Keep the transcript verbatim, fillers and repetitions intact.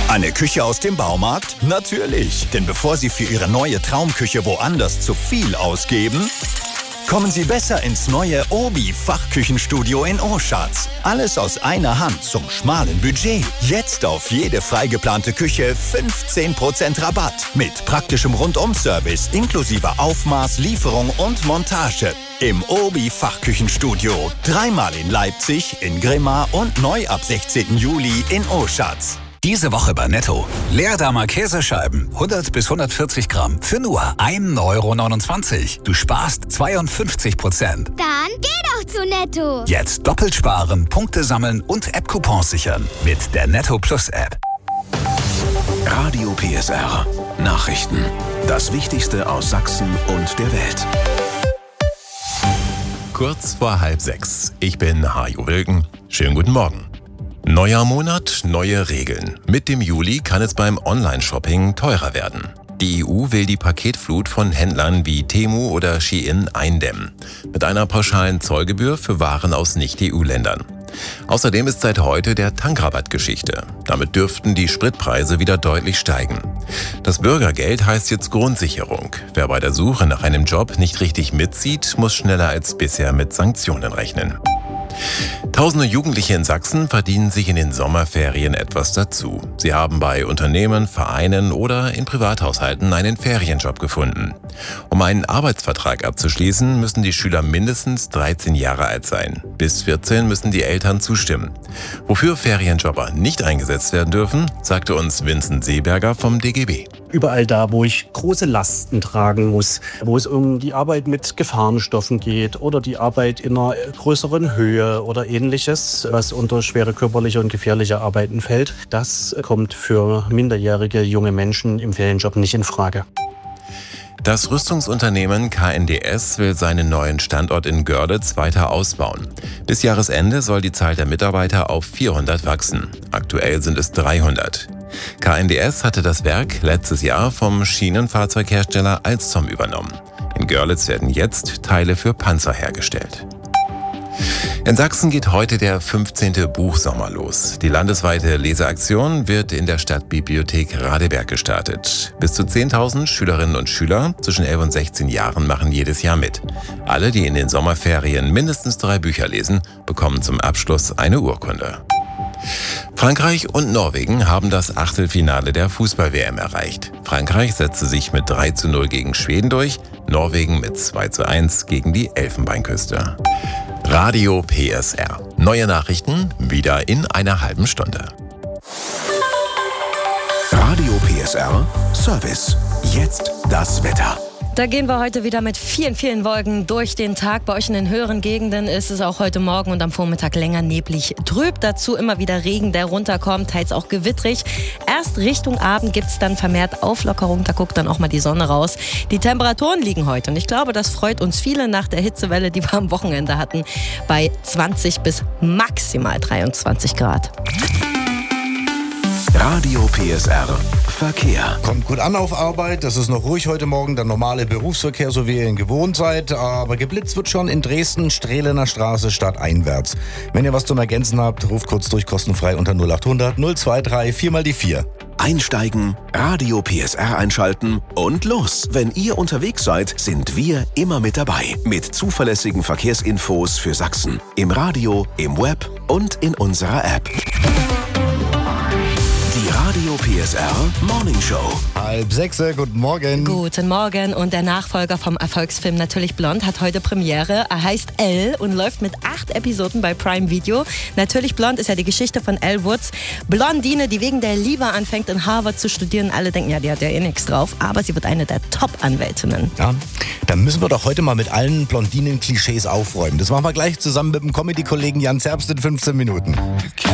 Eine Küche aus dem Baumarkt? Natürlich, denn bevor Sie für Ihre neue Traumküche woanders zu viel ausgeben, kommen Sie besser ins neue Obi-Fachküchenstudio in Oschatz. Alles aus einer Hand zum schmalen Budget. Jetzt auf jede freigeplante Küche fünfzehn Prozent Rabatt. Mit praktischem Rundum-Service inklusive Aufmaß, Lieferung und Montage. Im Obi-Fachküchenstudio. Dreimal in Leipzig, in Grimma und neu ab sechzehnten Juli in Oschatz. Diese Woche bei Netto. Leerdammer Käsescheiben, hundert bis hundertvierzig Gramm, für nur ein Euro neunundzwanzig. Du sparst zweiundfünfzig Prozent. Dann geh doch zu Netto. Jetzt doppelt sparen, Punkte sammeln und App-Coupons sichern. Mit der Netto Plus App. Radio P S R. Nachrichten. Das Wichtigste aus Sachsen und der Welt. Kurz vor halb sechs. Ich bin Hajo Wilken. Schönen guten Morgen. Neuer Monat, neue Regeln. Mit dem Juli kann es beim Online-Shopping teurer werden. Die E U will die Paketflut von Händlern wie Temu oder Shein eindämmen. Mit einer pauschalen Zollgebühr für Waren aus Nicht-E U-Ländern. Außerdem ist seit heute der Tankrabatt Geschichte. Damit dürften die Spritpreise wieder deutlich steigen. Das Bürgergeld heißt jetzt Grundsicherung. Wer bei der Suche nach einem Job nicht richtig mitzieht, muss schneller als bisher mit Sanktionen rechnen. Tausende Jugendliche in Sachsen verdienen sich in den Sommerferien etwas dazu. Sie haben bei Unternehmen, Vereinen oder in Privathaushalten einen Ferienjob gefunden. Um einen Arbeitsvertrag abzuschließen, müssen die Schüler mindestens dreizehn Jahre alt sein. Bis vierzehn müssen die Eltern zustimmen. Wofür Ferienjobber nicht eingesetzt werden dürfen, sagte uns Vincent Seeberger vom D G B. Überall da, wo ich große Lasten tragen muss, wo es um die Arbeit mit Gefahrenstoffen geht oder die Arbeit in einer größeren Höhe oder ähnliches, was unter schwere körperliche und gefährliche Arbeiten fällt, das kommt für minderjährige junge Menschen im Ferienjob nicht in Frage. Das Rüstungsunternehmen K N D S will seinen neuen Standort in Görlitz weiter ausbauen. Bis Jahresende soll die Zahl der Mitarbeiter auf vierhundert wachsen. Aktuell sind es dreihundert. K N D S hatte das Werk letztes Jahr vom Schienenfahrzeughersteller Alstom übernommen. In Görlitz werden jetzt Teile für Panzer hergestellt. In Sachsen geht heute der fünfzehnte Buchsommer los. Die landesweite Leseaktion wird in der Stadtbibliothek Radeberg gestartet. Bis zu zehntausend Schülerinnen und Schüler zwischen elf und sechzehn Jahren machen jedes Jahr mit. Alle, die in den Sommerferien mindestens drei Bücher lesen, bekommen zum Abschluss eine Urkunde. Frankreich und Norwegen haben das Achtelfinale der Fußball-W M erreicht. Frankreich setzte sich mit drei zu null gegen Schweden durch, Norwegen mit zwei zu eins gegen die Elfenbeinküste. Radio P S R. Neue Nachrichten wieder in einer halben Stunde. Radio P S R Service. Jetzt das Wetter. Da gehen wir heute wieder mit vielen, vielen Wolken durch den Tag. Bei euch in den höheren Gegenden ist es auch heute Morgen und am Vormittag länger neblig trüb. Dazu immer wieder Regen, der runterkommt, teils auch gewittrig. Erst Richtung Abend gibt es dann vermehrt Auflockerung. Da guckt dann auch mal die Sonne raus. Die Temperaturen liegen heute und ich glaube, das freut uns viele nach der Hitzewelle, die wir am Wochenende hatten, bei zwanzig bis maximal dreiundzwanzig Grad. Radio P S R Verkehr. Kommt gut an auf Arbeit, das ist noch ruhig heute Morgen, der normale Berufsverkehr, so wie ihr ihn gewohnt seid, aber geblitzt wird schon in Dresden, Strehlener Straße stadteinwärts. Wenn ihr was zum Ergänzen habt, ruft kurz durch, kostenfrei unter null acht hundert null zwei drei vier mal die vier. Einsteigen, Radio P S R einschalten und los. Wenn ihr unterwegs seid, sind wir immer mit dabei. Mit zuverlässigen Verkehrsinfos für Sachsen. Im Radio, im Web und in unserer App. Radio P S R Morning Show. Halb sechs, guten Morgen. Guten Morgen und der Nachfolger vom Erfolgsfilm Natürlich Blond hat heute Premiere. Er heißt Elle und läuft mit acht Episoden bei Prime Video. Natürlich Blond ist ja die Geschichte von Elle Woods. Blondine, die wegen der Liebe anfängt in Harvard zu studieren. Alle denken, ja, die hat ja eh nichts drauf. Aber sie wird eine der Top-Anwältinnen. Ja, dann müssen wir doch heute mal mit allen Blondinen-Klischees aufräumen. Das machen wir gleich zusammen mit dem Comedy-Kollegen Jan Zerbst in fünfzehn Minuten.